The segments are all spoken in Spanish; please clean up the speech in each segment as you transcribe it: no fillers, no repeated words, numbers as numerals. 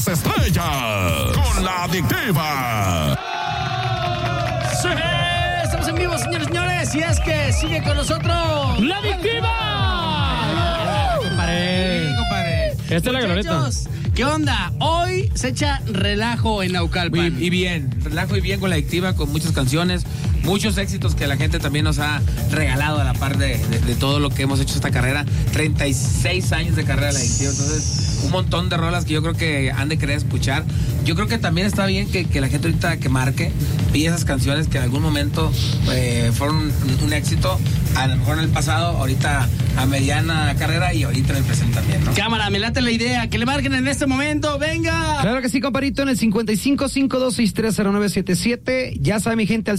Estrellas con la adictiva. Sí, estamos en vivo, señores, y es que sigue con nosotros ¡La adictiva! Compadre. Esta es la glorieta. ¿Qué onda? Hoy se echa relajo en Naucalpan. Y bien, relajo y bien con la adictiva, con muchas canciones, muchos éxitos que la gente también nos ha regalado a la par de todo lo que hemos hecho esta carrera. 36 años de carrera de la adictiva, entonces un montón de rolas que yo creo que han de querer escuchar. Yo creo que también está bien que la gente ahorita que marque, pide esas canciones que en algún momento fueron un éxito, a lo mejor en el pasado, ahorita a mediana carrera y ahorita en el presente también, ¿no? Cámara, me late la idea, que le marquen en este momento, venga. Claro que sí, comparito, en el 5552630977. Ya sabe mi gente, al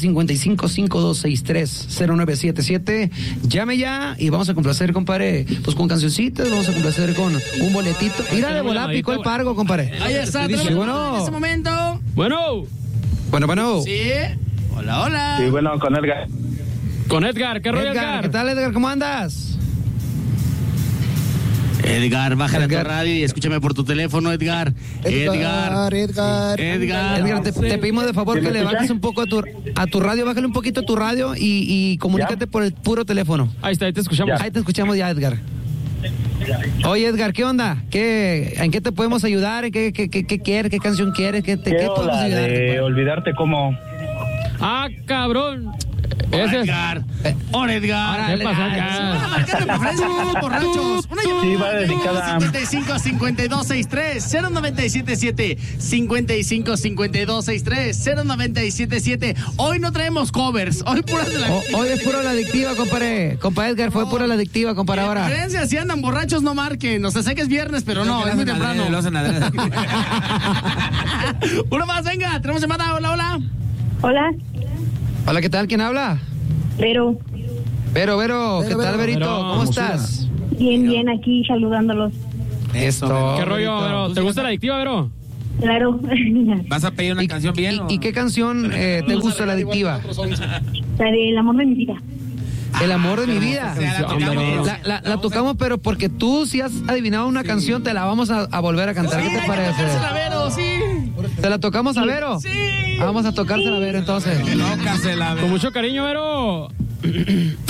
5552630977. Llame ya y vamos a complacer, compadre, pues con cancioncitas, vamos a complacer con un boletito. Mira, de volar picó el pargo, compadre. Ahí está, Sí, bueno. en este momento. Bueno. Sí. Hola. Sí, bueno, con Edgar. Con Edgar, ¿qué rollo, Edgar, ¿qué tal, Edgar? ¿Cómo andas? Edgar, bájale Edgar. a tu radio y escúchame por tu teléfono, Edgar. Edgar, te pedimos de favor ¿Sí que me le escuchas? bajes un poco a tu radio, bájale un poquito a tu radio y comunícate por el puro teléfono. Ahí está, ahí te escuchamos. Ahí te escuchamos ya, Edgar. Oye, Edgar, ¿qué onda? ¿En qué te podemos ayudar? ¿Qué quieres? ¿Qué canción quieres? ¿Qué podemos la ayudar? de olvidarte cómo. Ah, cabrón. Ese es. Edgar. Hola, Edgar. ¿Qué pasó acá? Marcando por Facebook, borrachos. Una llamada. Sí, va dedicada. 55-5263-0977. 55-5263-0977. Hoy no traemos covers. Hoy puras de la. Hoy es pura la adictiva, compadre. Compa Edgar, fue pura la adictiva, compadre, ahora. Preferencia, si andan borrachos, no marquen. O sea, sé que es viernes, pero no, es muy temprano. Lo hacen adrede. Uno más, venga. Tenemos llamada. Hola, hola. Hola, Hola, ¿qué tal? ¿Quién habla? Vero. Vero, ¿qué tal, Verito? Vero, ¿Cómo estás? Bien, aquí saludándolos. Esto. ¿Qué rollo, Vero? ¿Te gusta la adictiva, Vero? Claro. ¿Vas a pedir una canción bien? ¿Y qué canción te gusta la adictiva? La del amor de mi vida. El amor de mi vida. La tocamos. La tocamos, pero porque tú si has adivinado una canción, te la vamos a volver a cantar. ¿Qué te parece? Vero, sí. ¿Te la tocamos a Vero? Sí. Vamos a tocársela a Vero, entonces. Tócasela, Con mucho cariño, Vero.